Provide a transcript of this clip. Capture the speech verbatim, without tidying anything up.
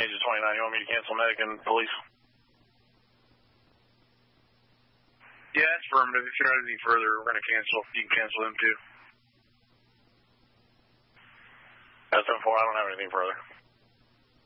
Agent twenty-nine. You want me to cancel medic and police? Yeah, it's affirmative. If you don't have anything further, we're going to cancel. You can cancel them too. S M four, I don't have anything further.